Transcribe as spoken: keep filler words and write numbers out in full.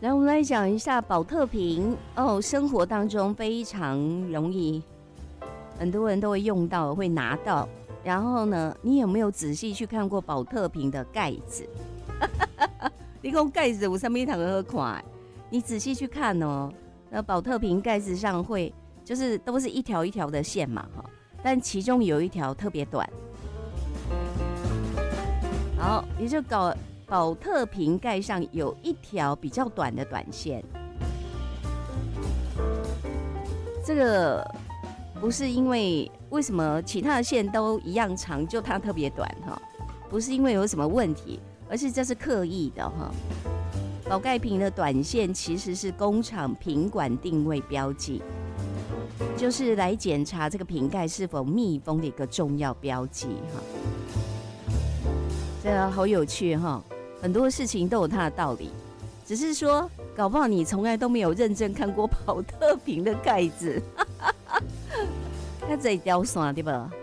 来，我们来讲一下保特瓶哦，生活当中非常容易，很多人都会用到，会拿到。然后呢，你有没有仔细去看过保特瓶的盖子？你讲盖子有什么堂好看？你仔细去看哦，那保特瓶盖子上会就是都是一条一条的线嘛，哈，但其中有一条特别短。好，也就搞保特瓶盖上有一条比较短的短线，这个不是因为为什么其他的线都一样长，就它特别短哈，不是因为有什么问题，而是这是刻意的哈。保盖瓶的短线其实是工厂品管定位标记，就是来检查这个瓶盖是否密封的一个重要标记哈。这好有趣哈，很多事情都有它的道理，只是说搞不好你从来都没有认真看过保特瓶的盖子，它这一条线对吧？